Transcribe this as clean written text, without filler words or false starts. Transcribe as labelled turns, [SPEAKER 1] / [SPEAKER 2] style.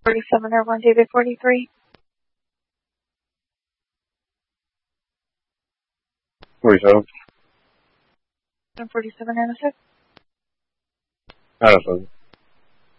[SPEAKER 1] 47 Airborne David 43.
[SPEAKER 2] 47.
[SPEAKER 1] 47 Anna 6.
[SPEAKER 2] Addison.